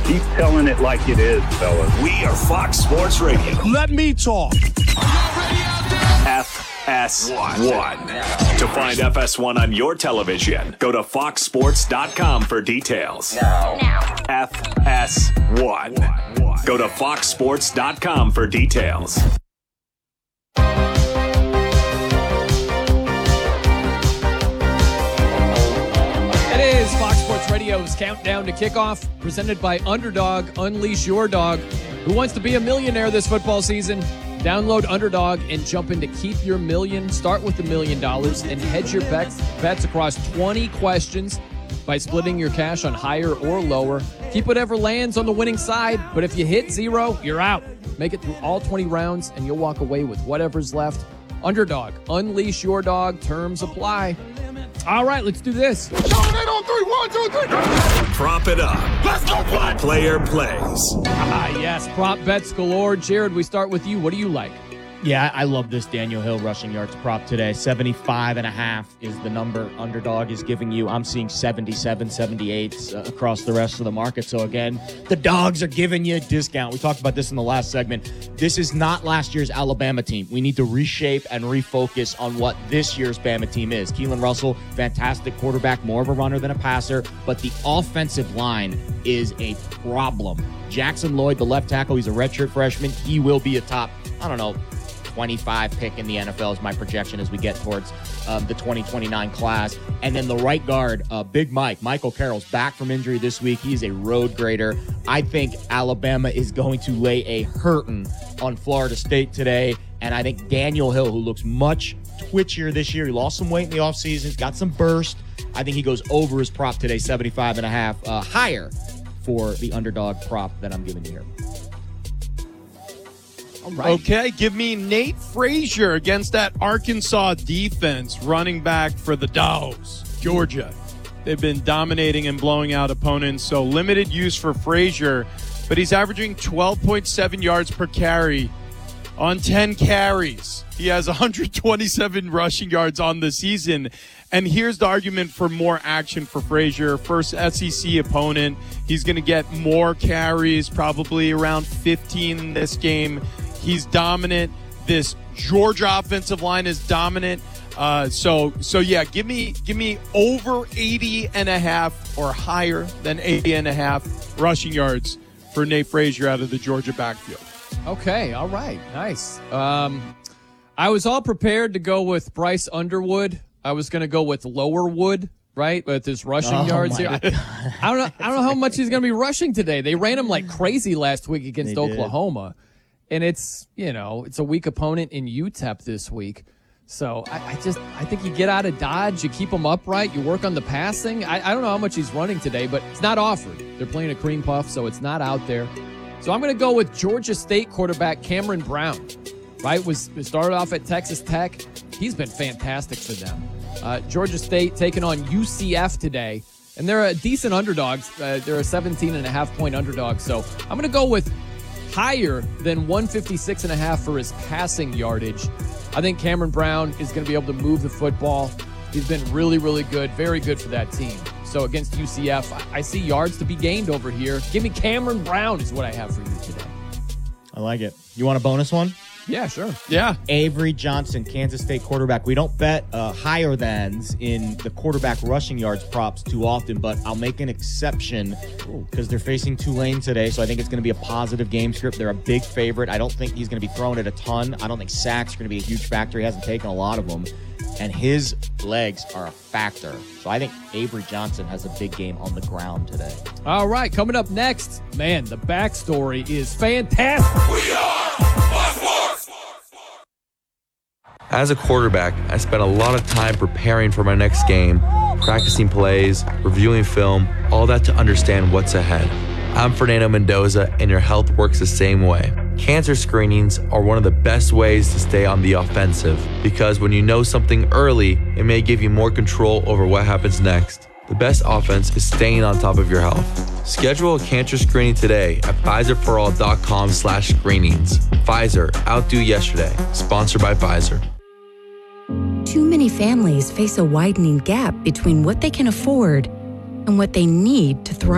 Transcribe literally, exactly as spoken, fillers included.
Keep telling it like it is, fellas. We are Fox Sports Radio. Let me talk. F S one. To find F S one on your television, go to fox sports dot com for details. Now. Now. F S one. Go to fox sports dot com for details. It is Fox Sports Radio's Countdown to Kickoff, presented by Underdog. Unleash your dog. Who wants to be a millionaire this football season? Download Underdog and jump in to keep your million. Start with a million dollars and hedge your bets, bets across twenty questions by splitting your cash on higher or lower. Keep whatever lands on the winning side, but if you hit zero, you're out. Make it through all twenty rounds and you'll walk away with whatever's left. Underdog. Unleash your dog. Terms apply. All right, let's do this. On three, one, two, three. Prop it up. Let's go, play. Player plays. Ah, yes, prop bets galore. Jared, we start with you. What do you like? Yeah, I love this Daniel Hill rushing yards prop today. seventy-five and a half is the number Underdog is giving you. I'm seeing seventy-seven, seventy-eight uh, across the rest of the market. So again, the dogs are giving you a discount. We talked about this in the last segment. This is not last year's Alabama team. We need to reshape and refocus on what this year's Bama team is. Keelan Russell, fantastic quarterback, more of a runner than a passer, but the offensive line is a problem. Jackson Lloyd, the left tackle, he's a redshirt freshman. He will be a top, I don't know, twenty-five pick in the N F L is my projection as we get towards um, the twenty twenty-nine class. And then the right guard, uh, Big Mike, Michael Carroll's back from injury this week. He's a road grader. I think Alabama is going to lay a hurtin' on Florida State today. And I think Daniel Hill, who looks much twitchier this year, he lost some weight in the offseason, he's got some burst. I think he goes over his prop today, seventy-five and a half, uh, higher for the Underdog prop that I'm giving you here. All right. Okay, give me Nate Frazier against that Arkansas defense, running back for the Dogs, Georgia. They've been dominating and blowing out opponents, so limited use for Frazier, but he's averaging twelve point seven yards per carry on ten carries. He has one hundred twenty-seven rushing yards on the season. And here's the argument for more action for Frazier. First S E C opponent. He's going to get more carries, probably around fifteen in this game. He's dominant. This Georgia offensive line is dominant. Uh, so, so yeah, give me, give me over eighty and a half or higher than eighty and a half rushing yards for Nate Frazier out of the Georgia backfield. Okay, all right, nice. Um, I was all prepared to go with Bryce Underwood. I was going to go with Lowerwood, right, with his rushing oh yards here. I, I don't know. I don't know how much he's going to be rushing today. They ran him like crazy last week against They Oklahoma, did. And it's you know it's a weak opponent in U T E P this week. So I, I just I think you get out of Dodge, you keep him upright, you work on the passing. I, I don't know how much he's running today, but it's not offered. They're playing a cream puff, so it's not out there. So I'm going to go with Georgia State quarterback Cameron Brown. Right, was started off at Texas Tech. He's been fantastic for them. Uh, Georgia State taking on U C F today, and they're a decent underdog. Uh, they're a seventeen and a half point underdog. So I'm going to go with higher than one fifty-six and a half for his passing yardage. I think Cameron Brown is going to be able to move the football. He's been really, really good, very good for that team. So against U C F, I, I see yards to be gained over here. Give me Cameron Brown is what I have for you today. I like it. You want a bonus one? Yeah, sure. Yeah. Avery Johnson, Kansas State quarterback. We don't bet uh, higher thans in the quarterback rushing yards props too often, but I'll make an exception because they're facing Tulane today, so I think it's going to be a positive game script. They're a big favorite. I don't think he's going to be throwing it a ton. I don't think sacks are going to be a huge factor. He hasn't taken a lot of them, and his legs are a factor. So I think Avery Johnson has a big game on the ground today. All right, coming up next, man, the backstory is fantastic. We are Fox Sports. As a quarterback, I spent a lot of time preparing for my next game, practicing plays, reviewing film, all that to understand what's ahead. I'm Fernando Mendoza, and your health works the same way. Cancer screenings are one of the best ways to stay on the offensive, because when you know something early, it may give you more control over what happens next. The best offense is staying on top of your health. Schedule a cancer screening today at Pfizer for all dot com slash screenings. Pfizer, outdo yesterday. Sponsored by Pfizer. Too many families face a widening gap between what they can afford and what they need to thrive.